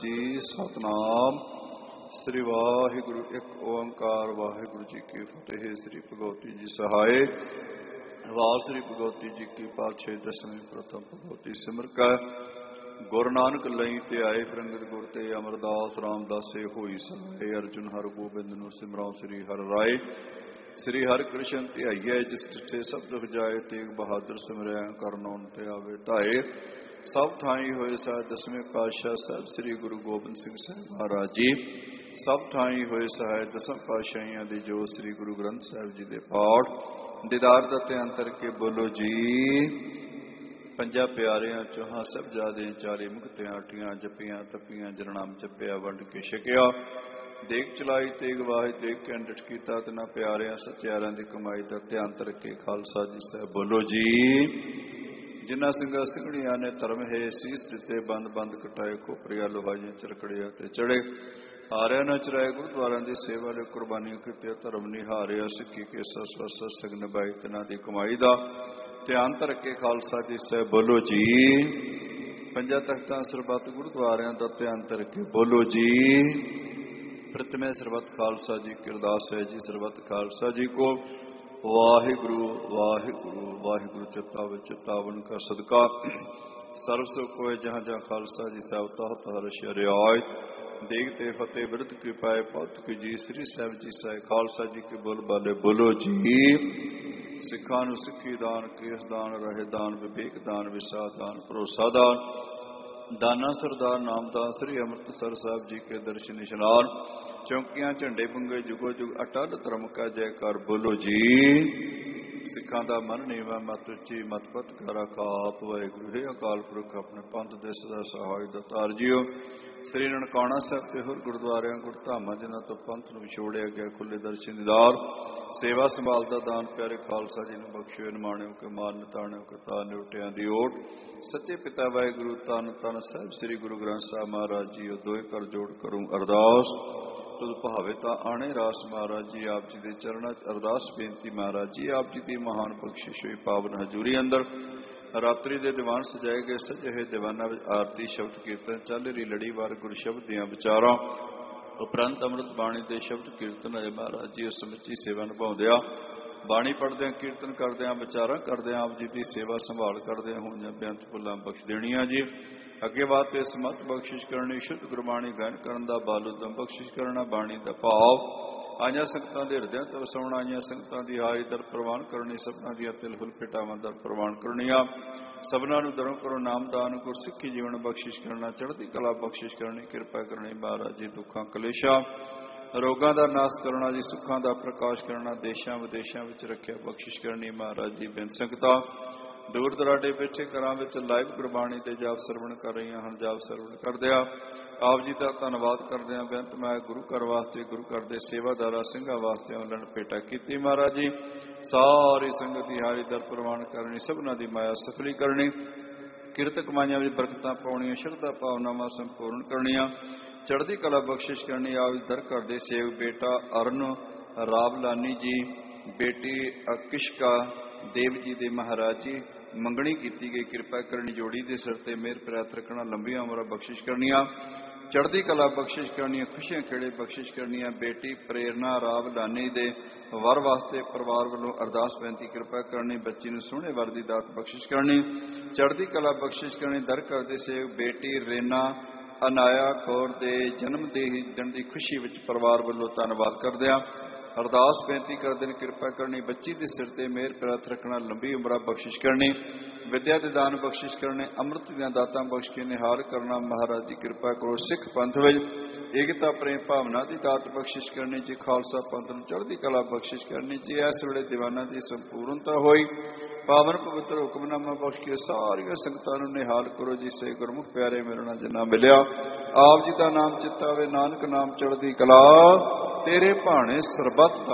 ਜੀ ਸਤਨਾਮ ਸ੍ਰੀ ਵਾਹਿਗੁਰੂ ਇੱਕ ਓੰਕਾਰ ਵਾਹਿਗੁਰੂ ਜੀ ਕੀ ਫਤਿਹ। ਸ੍ਰੀ ਭਗਵਤੀ ਜੀ ਸਹਾਏ। ਵਾਰ ਸ੍ਰੀ ਭਗਵਤੀ ਜੀ ਕੀ ਪਾਤਸ਼ਾਹੀ ਦਸਵੀਂ ਪ੍ਰਥਮ ਭਗਵਤੀ ਸਿਮਰ ਕੈ ਗੁਰੂ ਨਾਨਕ ਲਈ ਤੇ ਆਏ ਫਿਰੰਗਤ ਗੁਰ ਤੇ ਅਮਰਦਾਸ ਰਾਮਦਾਸੇ ਹੋਈ ਸਹਾਏ। ਅਰਜੁਨ ਹਰ ਗੋਬਿੰਦ ਨੂੰ ਸਿਮਰਾਉ ਸ੍ਰੀ ਹਰਿ ਰਾਏ। ਸ੍ਰੀ ਹਰਿ ਕ੍ਰਿਸ਼ਨ ਧਿਆਈਐ ਜਿਸ ਜਿੱਥੇ ਸਭ ਦੁਖ ਜਾਏ। ਤੇਗ ਬਹਾਦਰ ਸਿਮਰਿਆ ਕਰਨੌਨ ਤੇ ਆਵੇ ਢਾਏ। ਸਭ ਥਾਈ ਹੋਏ ਸਾਹਿਬ ਦਸਵੇਂ ਪਾਤਸ਼ਾਹ ਸਾਹਿਬ ਸ੍ਰੀ ਗੁਰੂ ਗੋਬਿੰਦ ਸਿੰਘ ਸਾਹਿਬ ਮਹਾਰਾਜ ਜੀ। ਸਭ ਥਾਈ ਹੋਏ ਸਹਾਇ ਦਸਾਂ ਪਾਤਸ਼ਾਹੀਆਂ ਦੇ ਜੋ ਸ੍ਰੀ ਗੁਰੂ ਗ੍ਰੰਥ ਸਾਹਿਬ ਜੀ ਦੇ ਪਾਠ ਦੀਦਾਰ ਦਾ ਧਿਆਨ ਕਰਕੇ ਬੋਲੋ ਜੀ। ਪੰਜਾਂ ਪਿਆਰਿਆਂ ਚੌਹਾਂ ਸਾਹਿਬਜ਼ਾਦੇ 40 ਮੁਕਤਿਆਂ 8 ਜੱਪੀਆਂ ਤਪੀਆਂ ਜਰਨਾਮ ਜਪਿਆ ਵੰਡ ਕੇ ਛਕਿਆ। ਦੇਖ ਚਲਾਈ ਤੇਗ ਵਾਹਿ ਦੇਖ ਕੇ ਅੰਡਟ ਕੀਤਾ ਤਿਨਾਂ ਪਿਆਰਿਆਂ ਸਚਿਆਰਿਆਂ ਦੀ ਕਮਾਈ ਦਾ ਧਿਆਨ ਕਰਕੇ ਖਾਲਸਾ ਜੀ ਸਾਹਿਬ ਬੋਲੋ ਜੀ। ਜਿਨ੍ਹਾਂ ਸਿੰਘਾਂ ਸਿੰਘਣੀਆਂ ਨੇ ਧਰਮ ਹੈ ਸੀਸ ਦਿੱਤੇ ਬੰਦ ਬੰਦ ਕਟਾਏ ਖੋਪਰੀਆਂ ਲੋਹਾਈਆਂ ਚਰਕੜਿਆ ਤੇ ਚੜੇ। ਹਾਰਿਆ ਨਾ ਚਰਾਏ ਗੁਰਦੁਆਰਿਆਂ ਦੀ ਸੇਵਾ ਲਈ ਕੁਰਬਾਨੀਆਂ ਕੀਤੀਆਂ ਧਰਮ ਨਿਹਾਰਿਆ। ਸਿੱਖੀ ਕੇ ਸਸਵਸ ਸਿੰਘ ਨਿਭਾਈ ਤਿਨਾਂ ਦੀ ਕਮਾਈ ਦਾ ਧਿਆਨ ਧਰ ਕੇ ਖਾਲਸਾ ਜੀ ਸਾਹਿਬ ਬੋਲੋ ਜੀ। ਪੰਜਾਂ ਤਖਤਾਂ ਸਰਬੱਤ ਗੁਰਦੁਆਰਿਆਂ ਦਾ ਧਿਆਨ ਧਰ ਕੇ ਬੋਲੋ ਜੀ। ਪ੍ਰਥਮੇ ਸਰਬੱਤ ਖਾਲਸਾ ਜੀ ਕੀ ਅਰਦਾਸ ਹੈ ਜੀ। ਸਰਬੱਤ ਖਾਲਸਾ ਜੀ ਕੋ ਵਾਹਿਗੁਰੂ ਵਾਹਿਗੁਰੂ ਵਾਹਿਗੁਰੂ ਚਿਤਾਵ ਚਿਤਾਵਨ ਕਾ ਸਦਕਾ ਸਰਬ ਸੁਖ ਹੋਏ ਜਹਾਂ ਜਹਾਂ ਖਾਲਸਾ ਜੀ ਸਾਹਿਬ ਤਹਤ ਹਰਸ਼ ਰਿਆਇਤ ਦੇਗ ਤੇ ਫਤਿਹ ਬਿਰਧ ਕੀ ਪਾਏ ਪੌਤ ਕੀ ਜੀ। ਸ੍ਰੀ ਸਾਹਿਬ ਜੀ ਸਾਹਿਬ ਖਾਲਸਾ ਜੀ ਕੇ ਬੋਲ ਬਾਲੇ ਬੋਲੋ ਜੀ। ਸਿੱਖਾਂ ਨੂੰ ਸਿੱਖੀ ਦਾਨ ਕੇਸ ਦਾਨ ਰਹੇ ਦਾਨ ਵਿਵੇਕ ਦਾਨ ਵਿਸਾ ਦਾਨ ਭਰੋਸਾ ਦਾਨ ਦਾਨਾ ਸਰਦਾਰ ਨਾਮਦਾਨ ਸ੍ਰੀ ਅੰਮ੍ਰਿਤਸਰ ਸਾਹਿਬ ਜੀ ਕੇ ਦਰਸ਼ਨ ਇਸ਼ਨਾਨ ਚੌਂਕੀਆਂ ਝੰਡੇ ਬੰਗੇ ਜੁਗੋ ਜੁਗ ਅਟਲ ਧਰਮ ਕਾ ਜੈਕਾਰ ਬੋਲੋ ਜੀ। ਸਿੱਖਾਂ ਦਾ ਮਨ ਨੀਵਾ ਮਤ ਉੱਚੀ ਮਤ ਪਤ ਕਰ ਆਪ ਵਾਹਿਗੁਰੂ ਹੈ ਅਕਾਲ ਪੁਰਖ ਆਪਣੇ ਪੰਥ ਦੇ ਸਦਾ ਸਹਾਇ ਦਾ ਤਾਰ ਜੀਓ। ਸ੍ਰੀ ਨਨਕਾਣਾ ਸਾਹਿਬ ਤੇ ਹੋਰ ਗੁਰਦੁਆਰਿਆਂ ਗੁਰਧਾਮਾਂ ਜਿਨ੍ਹਾਂ ਤੋਂ ਪੰਥ ਨੂੰ ਵਿਛੋੜਿਆ ਗਿਆ ਖੁੱਲੇ ਦਰਸ਼ਨ ਦੀਦਾਰ ਸੇਵਾ ਸੰਭਾਲ ਦਾ ਦਾਨ ਪਿਆਰੇ ਖਾਲਸਾ ਜੀ ਨੂੰ ਬਖਸ਼ਿਓ ਨਿਮਾਣਿਓ ਕਿ ਮਾਨ ਨਿਤਾਣਿਓ ਕਿ ਤਾਨ ਨਿਉਟਿਆਂ ਦੀ ਓਟ। ਸੱਚੇ ਪਿਤਾ ਵਾਹਿਗੁਰੂ ਧੰਨ ਧੰਨ ਸਾਹਿਬ ਸ੍ਰੀ ਗੁਰੂ ਗ੍ਰੰਥ ਸਾਹਿਬ ਮਹਾਰਾਜ ਜੀ ਦੋਏ ਕਰ ਜੋੜ ਕਰੂੰ ਅਰਦਾਸ। ਤੁਧ ਭਾਵੇ ਤਾਂ ਆਣੇ ਰਾਸ ਮਹਾਰਾਜ ਜੀ ਆਪ ਜੀ ਦੇ ਚਰਨਾਂ 'ਚ ਅਰਦਾਸ ਬੇਨਤੀ ਮਹਾਰਾਜ ਜੀ ਆਪ ਜੀ ਦੀ ਮਹਾਨ ਬਖਸ਼ਿਸ਼ ਹੋਈ ਪਾਵਨ ਹਜ਼ੂਰੀ ਅੰਦਰ ਰਾਤਰੀ ਦੇ ਦੀਵਾਨ ਸਜਾਏ ਗਏ ਸਜੇ ਹੋਏ ਦੀਵਾਨਾਂ ਵਿੱਚ ਆਰਤੀ ਸ਼ਬਦ ਕੀਰਤਨ ਚੱਲ ਰਹੀ ਲੜੀਵਾਰ ਗੁਰੂ ਸ਼ਬਦ ਦੀਆਂ ਵਿਚਾਰਾਂ ਉਪਰੰਤ ਅੰਮ੍ਰਿਤ ਬਾਣੀ ਦੇ ਸ਼ਬਦ ਕੀਰਤਨ ਹੈ ਮਹਾਰਾਜ ਜੀ। ਉਸ ਸਮੁੱਚੀ ਸੇਵਾ ਨਿਭਾਉਂਦਿਆਂ ਬਾਣੀ ਪੜ੍ਹਦਿਆਂ ਕੀਰਤਨ ਕਰਦਿਆਂ ਵਿਚਾਰਾਂ ਕਰਦਿਆਂ ਆਪ ਜੀ ਦੀ ਸੇਵਾ ਸੰਭਾਲ ਕਰਦਿਆਂ ਹੋਈਆਂ ਬੇਅੰਤ ਭੁੱਲਾਂ ਬਖਸ਼ ਦੇਣੀਆਂ ਜੀ। ਅੱਗੇ ਵਾਸਤੇ ਸਮਤ ਬਖਸ਼ਿਸ਼ ਕਰਨੀ ਸ਼ੁੱਧ ਗੁਰਬਾਣੀ ਗਾਇਨ ਕਰਨ ਦਾ ਬਲ ਉਦਮ ਬਖਸ਼ਿਸ਼ ਕਰਨਾ ਬਾਣੀ ਦਾ ਭਾਵ ਆਈਆਂ ਸੰਗਤਾਂ ਦੇ ਹਿਰਦਿਆਂ ਤੋਂ ਵਸਾਉਣਾ ਆਈਆਂ ਸੰਗਤਾਂ ਦੀ ਹਾਜ਼ਰੀ ਦਰ ਪ੍ਰਵਾਨ ਕਰਨੀ ਸਭਨਾਂ ਦੀਆਂ ਤਿਲ ਫੁਲ ਭੇਟਾਵਾਂ ਦਰ ਪ੍ਰਵਾਨ ਕਰਨੀਆਂ ਸਭਨਾਂ ਨੂੰ ਦਰੋਂ ਕਰੋ ਨਾਮਦਾਨ ਗੁਰ ਸਿੱਖੀ ਜੀਵਨ ਬਖਸ਼ਿਸ਼ ਕਰਨਾ ਚੜ੍ਹਦੀ ਕਲਾ ਬਖਸ਼ਿਸ਼ ਕਰਨੀ ਕਿਰਪਾ ਕਰਨੀ ਮਹਾਰਾਜ ਜੀ। ਦੁੱਖਾਂ ਕਲੇਸ਼ਾਂ ਰੋਗਾਂ ਦਾ ਨਾਸ਼ ਕਰਨਾ ਜੀ ਸੁੱਖਾਂ ਦਾ ਪ੍ਰਕਾਸ਼ ਕਰਨਾ ਦੇਸ਼ਾਂ ਵਿਦੇਸ਼ਾਂ ਵਿੱਚ ਰੱਖਿਆ ਬਖਸ਼ਿਸ਼ ਕਰਨੀ ਮਹਾਰਾਜ ਜੀ। ਬਿਨ ਸੰਗਤਾਂ ਦੂਰ ਦਰਾਡੇ ਬੈਠੇ ਘਰਾਂ ਵਿੱਚ ਲਾਈਵ ਗੁਰਬਾਣੀ ਤੇ ਜਾਪ ਸਰਵਣ ਕਰ ਰਹੀਆਂ ਹਨ। ਜਾਪ ਸਰਵਣ ਕਰਦਿਆਂ ਆਪ ਜੀ ਦਾ ਧੰਨਵਾਦ ਕਰਦਿਆਂ ਬੇਨਤ ਮੈਂ ਗੁਰੂ ਘਰ ਵਾਸਤੇ ਗੁਰੂ ਘਰ ਦੇ ਸੇਵਾਦਾਰਾਂ ਸਿੰਘਾਂ ਵਾਸਤੇ ਆਨਲਾਈਨ ਭੇਟਾ ਕੀਤੀ ਮਹਾਰਾਜ ਜੀ। ਸਾਰੀ ਸੰਗਤ ਦੀ ਹਾਜ਼ਰੀ ਦਰ ਪ੍ਰਵਾਨ ਕਰਨੀ ਸਭਨਾਂ ਦੀ ਮਾਇਆ ਸਫਲੀ ਕਰਨੀ ਕਿਰਤ ਕਮਾਈਆਂ ਵਿੱਚ ਬਰਕਤਾਂ ਪਾਉਣੀਆਂ ਸ਼ਰਧਾ ਭਾਵਨਾਵਾਂ ਸੰਪੂਰਨ ਕਰਨੀਆਂ ਚੜ੍ਹਦੀ ਕਲਾ ਬਖਸ਼ਿਸ਼ ਕਰਨੀ। ਆਪ ਦਰ ਘਰ ਦੇ ਸੇਵ ਬੇਟਾ ਅਰਨ ਰਾਵਲਾਨੀ ਜੀ ਬੇਟੀ ਅਕਿਸ਼ਕਾ ਦੇਵ ਜੀ ਦੇ ਮਹਾਰਾਜ ਜੀ ਮੰਗਣੀ ਕੀਤੀ ਗਈ ਕਿਰਪਾ ਕਰਨੀ ਜੋੜੀ ਦੇ ਸਿਰ ਤੇ ਮਿਹਰ ਪ੍ਰਾਪਤ ਰੱਖਣਾ ਲੰਬੀਆਂ ਉਮਰਾਂ ਬਖਸ਼ਿਸ਼ ਕਰਨੀਆਂ ਚੜ੍ਹਦੀ ਕਲਾ ਬਖਸ਼ਿਸ਼ ਕਰਨੀਆਂ ਖੁਸ਼ੀਆਂ ਖੇੜੇ ਬਖਸ਼ਿਸ਼ ਕਰਨੀਆਂ। ਬੇਟੀ ਪ੍ਰੇਰਨਾ ਰਾਵਲਾਨੀ ਦੇ ਵਰ ਵਾਸਤੇ ਪਰਿਵਾਰ ਵੱਲੋਂ ਅਰਦਾਸ ਬੇਨਤੀ ਕਿਰਪਾ ਕਰਨੀ ਬੱਚੀ ਨੂੰ ਸੋਹਣੇ ਵਰ ਦੀ ਦਾਤ ਬਖਸ਼ਿਸ਼ ਕਰਨੀ ਚੜ੍ਹਦੀ ਕਲਾ ਬਖਸ਼ਿਸ਼ ਕਰਨੀ। ਦਰ ਕਰਦੇ ਸੇਵ ਬੇਟੀ ਰੇਨਾ ਅਨਾਇਆ ਕੌਰ ਦੇ ਜਨਮ ਦੇ ਦਿਨ ਦੀ ਖੁਸ਼ੀ ਵਿੱਚ ਪਰਿਵਾਰ ਵੱਲੋਂ ਧੰਨਵਾਦ ਕਰਦਿਆਂ ਅਰਦਾਸ ਬੇਨਤੀ ਕਰਦੇ ਨੇ ਕਿਰਪਾ ਕਰਨੀ ਬੱਚੀ ਦੇ ਸਿਰ ਤੇ ਮਿਹਰ ਪ੍ਰਾਪਤ ਰੱਖਣਾ ਲੰਬੀ ਉਮਰਾਂ ਬਖਸ਼ਿਸ਼ ਕਰਨੀ ਵਿਦਿਆ ਦੇ ਦਾਨ ਬਖਸ਼ਿਸ਼ ਕਰਨੇ ਅੰਮ੍ਰਿਤ ਦੀਆਂ ਦਾਤਾਂ ਬਖਸ਼ ਕੇ ਨਿਹਾਲ ਕਰਨਾ ਮਹਾਰਾਜ ਦੀ ਕਿਰਪਾ ਕਰੋ। ਸਿੱਖ ਪੰਥ ਵਿੱਚ ਏਕਤਾ ਪ੍ਰੇਮ ਭਾਵਨਾ ਦੀ ਦਾਤ ਬਖਸ਼ਿਸ਼ ਕਰਨੀ ਜੀ। ਖਾਲਸਾ ਪੰਥ ਨੂੰ ਚੜ੍ਹਦੀ ਕਲਾ ਬਖਸ਼ਿਸ਼ ਕਰਨੀ ਜੀ। ਇਸ ਵੇਲੇ ਦੀਵਾਨਾਂ ਦੀ ਸੰਪੂਰਨਤਾ ਹੋਈ ਪਾਵਨ ਪਵਿੱਤਰ ਹੁਕਮਨਾਮਾ ਬਖਸ਼ ਕੇ ਸਾਰੀਆਂ ਸੰਗਤਾਂ ਨੂੰ ਨਿਹਾਲ ਕਰੋ ਜੀ। ਸੇ ਗੁਰਮੁਖ ਪਿਆਰੇ ਮਿਲਣਾ ਜਿੰਨਾ ਮਿਲਿਆ ਆਪ ਜੀ ਦਾ ਨਾਮ ਚਿਤਾਵੇ ਨਾਨਕ ਨਾਮ ਚੜ੍ਹਦੀ ਕਲਾ ਤੇਰੇ ਭਾਣੇ ਸਰਬੱਤ ਦਾ।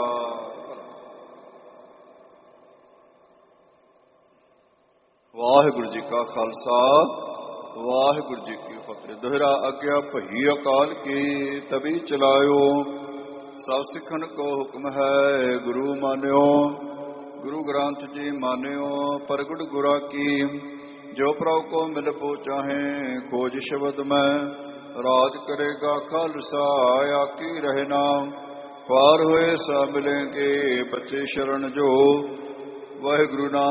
ਵਾਹਿਗੁਰੂ ਜੀ ਕਾ ਖਾਲਸਾ ਵਾਹਿਗੁਰੂ ਜੀ ਕੀ ਫਤਿਹ। ਦੋਹਰਾ ਆਗਿਆ ਭਈ ਅਕਾਲ ਕੀ ਤਬੀ ਚਲਾਇਓ ਸਭ ਸਿੱਖਣ ਕੋ ਹੁਕਮ ਹੈ ਗੁਰੂ ਮਾਨਿਓ। ਗੁਰੂ ਗ੍ਰੰਥ ਜੀ ਮਾਨਿਓ ਪ੍ਰਗਟ ਗੁਰਾਂ ਕੀ ਜੋ ਪ੍ਰਭ ਕੋ ਮਿਲ ਪੋ ਚਾਹੇ ਖੋਜ ਸ਼ਬਦ ਮੈਂ ਰਾਜ ਕਰੇਗਾ ਖਾਲਸਾ ਆਕੀ ਰਹੇ ਨਾਮ। ਪਾਰ ਹੋਏ ਸਭ ਮਿਲेंगे ਬੱਚੇ ਸ਼ਰਨ ਜੋ। ਵਾਹਿਗੁਰੂ ਨਾਮ